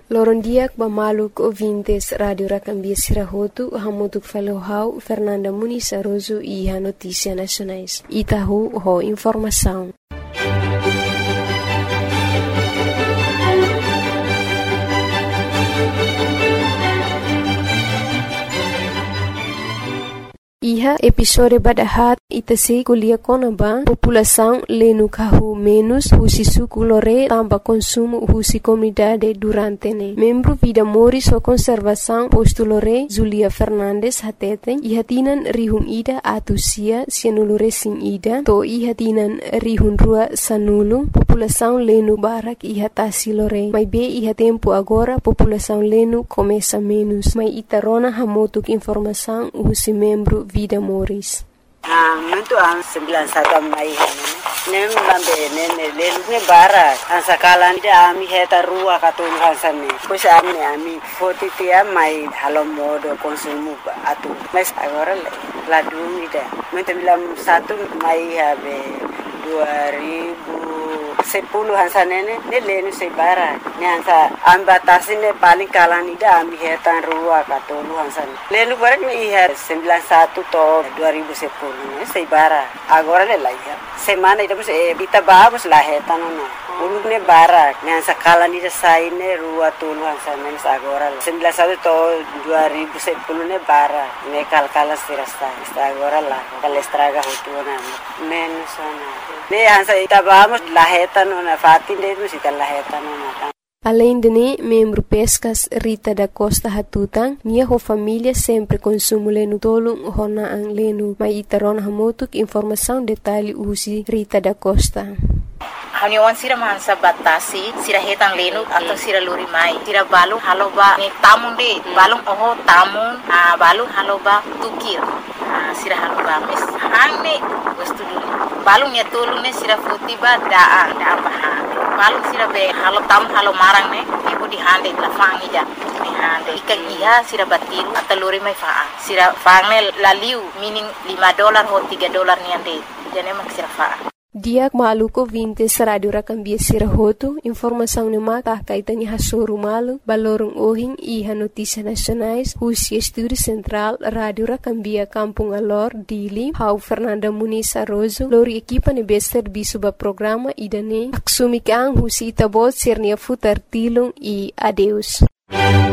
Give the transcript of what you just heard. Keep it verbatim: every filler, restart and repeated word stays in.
Loron diak ba maluk ouvintes Radio Rakambia Sirahotu, hamutuk falohau Fernanda Muniz Aroso e a Notícia Nacionais. Itahu ho informação. Iha episode badahat itase kuliah konaba população lenu kahu menos husi suku lore tamba consumo husi comunidade durante ne. Membro vida moris o conservação posto lore Zulia Fernandes hatete iha tinan rihun ida atusia sianulure sin ida to iha tinan rihun rua sanulu população lenu barak iha tasi lore. Mai be iha tempo agora população lenu começa menos. Mai itarona hamotuk informação husi membro vida moris. Ah, muito an sembilan satu mai hane. Nem lambe nene lelu ne bara. An sakalan dia ami heta rua katun hansane. Pois ami ami forty tia mai halo modo konsumu atu. Mas agora la dumi dia. Muito bilang satu mai habe dua ribu sepuluh hansanene ne lenu sebara ne hansa ambatasi ne paling kalan ida ami hetan rua katolu hansan lenu barak ne ihar sembilan satu to dua ribu sepuluh ne sebara agora ne laiha semana ida mus e bita babus la hetan no uluk ne bara ne hansa kalan ida sai ne rua tolu hansan ne agora sembilan satu to dua ribu sepuluh ne bara ne kal-kala sirasta agora la kalestraga hutuna menos sana ne hansa ita babus la hetan no na fatin de no sita la hetan no. Além de ne, membro pescas Rita da Costa Hatutang, nia ho família sempre consumo lenu tolong hona ang lenu. Mai itaron hamotuk informação detalhe usi Rita da Costa. Haniwan sira mansa batasi sira hetang lenu atau sira luri mai sira balung haloba ni tamun de balung oho tamun ah balung haloba tukir ah sira haloba mes hangne wastu dulu balung ya tolu ne sira futiba daa daa baha balung sira be halo tam halo marang ne ibu di hande la fangi ja ni hande ikan iha sira batiru atau luri mai faa sira fangne laliu meaning lima dolar ho tiga dolar ni ande jane mak sira faa. Diak maluko vintes Radio Rakambia Sirahotu, informação ne maka kaitani hasoru malu, balorong ohing iha Notícia Nacionais, husi estúdio central Radio Rakambia Kampung Alor, Dili, hau Fernanda Muniz Aroso, lori equipa ne bester bisuba programa idane, aksumik ang husi itabot sirnia futar tilong e adeus.